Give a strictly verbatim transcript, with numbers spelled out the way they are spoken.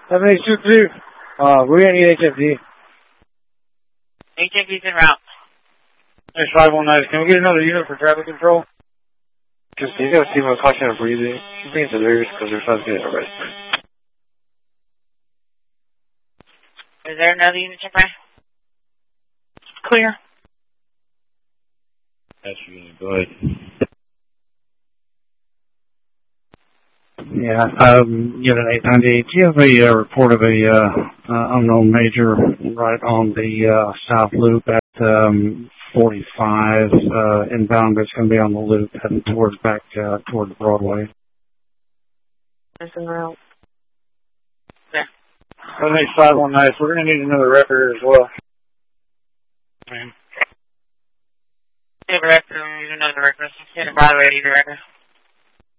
seven eight two two. Uh, we're gonna need H F D. H F D's en route. There's five one nine. Can we get another unit for traffic control? Just, you gotta see my caution of breathing. I think it's delirious because they're trying to get arrested. Is there another unit check by? Clear. That's really good. Yeah, um, Unit eight ninety, do you have a uh, report of a uh, uh, unknown major right on the uh, south loop at um, forty-five uh, inbound that's going to be on the loop heading towards back uh, toward Broadway? That's en route. Yeah. seven eight five one nine, we're going to need another record as well. Yeah, record, another record. Hit a Broadway, need a record.